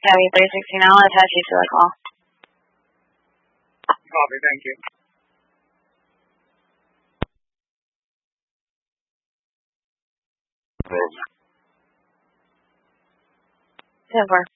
Cabby 316, I'll attach you to the call. Copy, thank you. 10-4.